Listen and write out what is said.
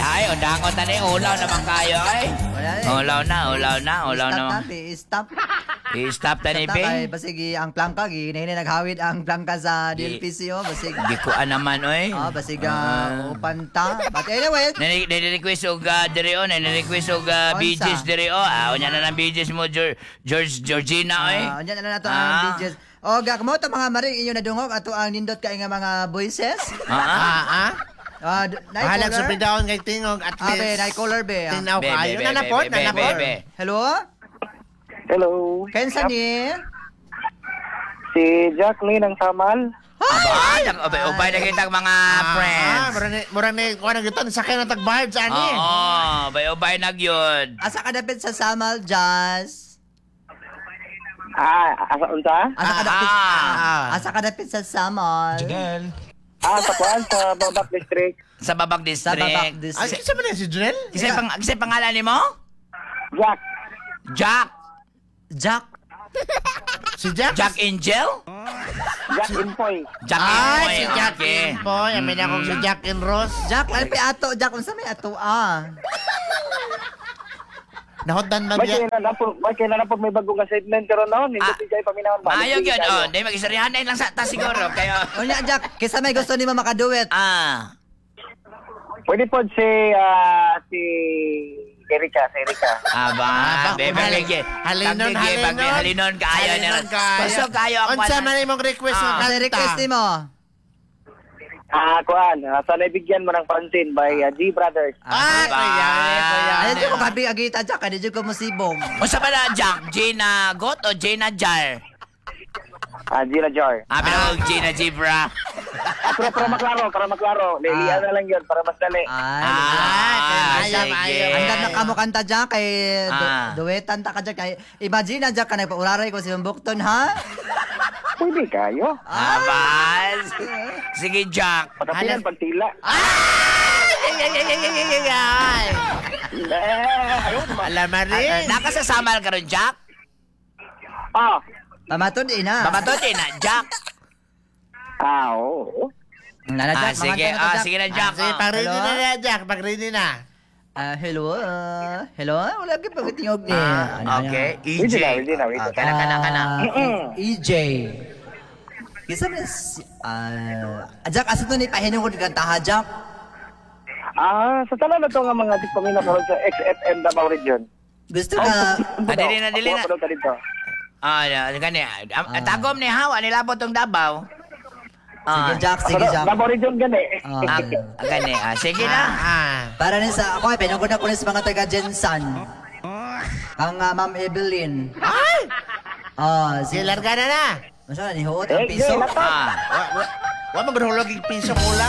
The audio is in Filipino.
Ay, undangon tani, ulaw naman kayo, ay. Ulaw na. Stop. I-stop tani, Kay Bing. basig ang plangka gi naghawid ang plangka sa DLPCO basig. Di ko naman, oy. Basig upanta. But anyway, Nani-request og diri o, nani-request og BGs diri o. Unya na ng BGs mo, Georgina, oy. Diyan na nato ang DJs. O gakmo to mga maring inyo nadungog ato ang nindot kay nga mga voices. Halag sa pidaon kay tingog at least. Abe, na color be. Tinaw kayo. Nanapot. Hello? Hello. Kensa ni? Si Jacqueline ng Samal. Ubay na kitang mga friends. Mura ni kuha na giton sakay na tag-vibe sa ani. Oo, ubay na gyud. Asa ka dapit sa Samal Jazz? Asa unta? Asa ka dapit sa Samal? Sa Kuan, sa Babak District. Sa Babak District. Kinsa man si Junel? Kisay pangalan nimo? Jack. Jack. Si Jack? Jack Angel? Jack Infoy. Jack Ay, Infoy. si Jack Infoy. Amin ako si Jack and Rose. Jack, ay pi ato. Jack, unsa may ato Nahodan man May biya. kailan na po may bagong segment karon noon. Hindi ko siya paminahon ba? Maayo yun. Di mag-isarihanay lang sa ta siguro. Kaya... Unya, Jack, kisa may gusto nimo makaduet. Pwede po si Erika. Halinon kaayo na. Pasok kayo ako. Unsa man imong request nga Kasi kanta? request nimo. Kuan, sana bigyan mo ng pansin by G Brothers. Ay, di ko kabi agita, Jack. Di ko musibong. Unsa ba na, Jack? Gina Got o Gina Jar? Gina Jar. Pero Gina Gibra. Para maklaro. Lilian na lang yun para mas dali. Sige. Andam na kamo kanta, Jack. Kay duetan ta ka, Jack. Kay imagine na, Jack, ka nagpauraray ko si Bukton, ha? Pwede kayo. Bas. Sige, Jack. Patapilan pagtila. Alam rin. Nakasasamal ka rin, Jack? Pamatod ina. Jack. Oo. Nana, Jack. Sige, sige na, Jack. Sige, pag-ready na Jack. Pag-ready na. Hello? Wala ka pag-tingog ni. Okay. Pwede na. Kana. EJ. Kisa mo Jack, asa to ni pahinom ko kanta ha, Jack? Sa talan na to nga mga tigpamina ko sa XFM Davao Region. Gusto ka? Dili na. Gani. Tagom ni hawa nilabot tong Davao. Sige, Jack. Davao Region gani. Gani. Sige na. Para ni sa ako, pinagod na ko sa mga taga Jensan. Ang Ma'am Evelyn. Sige, larga na. Masya, nihuot ang piso. Wa magrulog yung piso mula.